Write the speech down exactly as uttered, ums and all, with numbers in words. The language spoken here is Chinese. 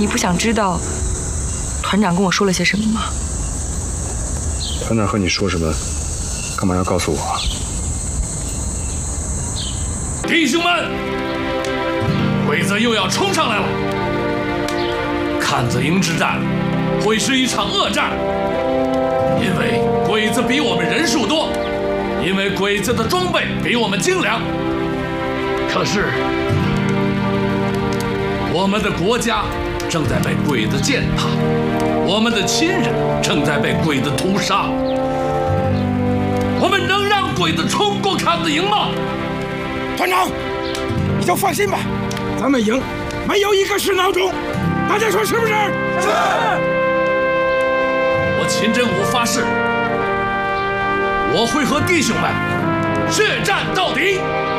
你不想知道团长跟我说了些什么吗？ 团长和你说什么？干嘛要告诉我？ 弟兄们，鬼子又要冲上来了！看子营之战会是一场恶战，因为鬼子比我们人数多，因为鬼子的装备比我们精良。可是，我们的国家正在被鬼子践踏，我们的亲人正在被鬼子屠杀。我们能让鬼子冲过看子营吗？ 团长，你就放心吧，咱们营没有一个是孬种，大家说是不是？是。 我秦真武发誓，我会和弟兄们血战到底。